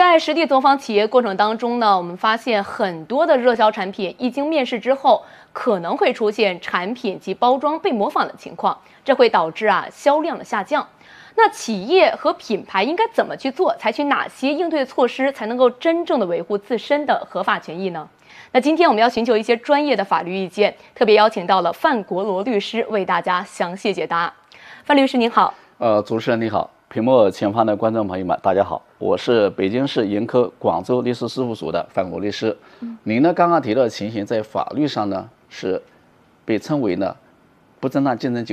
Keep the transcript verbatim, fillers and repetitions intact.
在实地走访企业过程当中呢，我们发现很多的热销产品一经面世之后，可能会出现产品及包装被模仿的情况，这会导致啊销量的下降。那企业和品牌应该怎么去做，采取哪些应对措施，才能够真正的维护自身的合法权益呢？那今天我们要寻求一些专业的法律意见，特别邀请到了范国罗律师为大家详细解答。范律师您好。 呃，主持人你好，屏幕前方的观众朋友们大家好，我是北京市盈科广州律师事务所的范国律师。嗯、您呢刚刚提到的情形，在法律上呢是被称为呢不正当竞争